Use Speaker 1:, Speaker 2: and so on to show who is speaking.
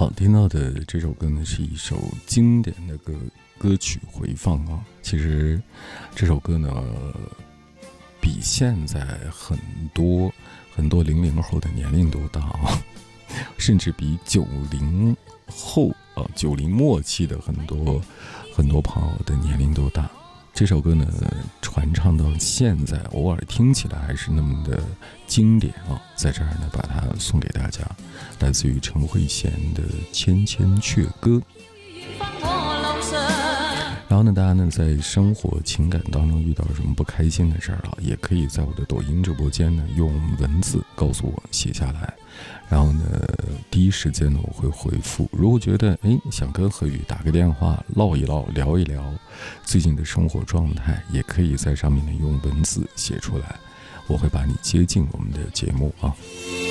Speaker 1: 好，听到的这首歌呢是一首经典的歌曲回放啊。其实这首歌呢，比现在很多00后的年龄都大啊，甚至比90后90末期的很多朋友的年龄都大。这首歌呢传唱到现在，偶尔听起来还是那么的经典啊，在这儿呢把它送给大家，来自于陈慧娴的《千千阙歌》。然后呢，大家呢在生活情感当中遇到什么不开心的事儿啊，也可以在我的抖音直播间呢用文字告诉我，写下来，然后呢第一时间呢我会回复。如果觉得想跟何宇打个电话唠一唠聊一聊最近的生活状态，也可以在上面呢用文字写出来，我会把你接进我们的节目啊。